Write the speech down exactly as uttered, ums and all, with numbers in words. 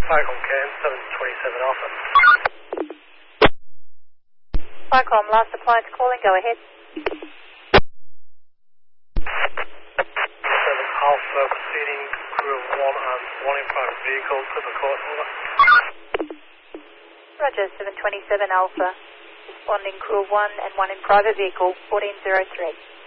Falcon Cairn, seven twenty-seven Alpha. Falcon, last appliance calling, go ahead. seven Alpha, proceeding crew of one and one in private vehicle to the court, over. Roger, seven twenty-seven Alpha. Responding crew of one and one in private vehicle, fourteen zero three.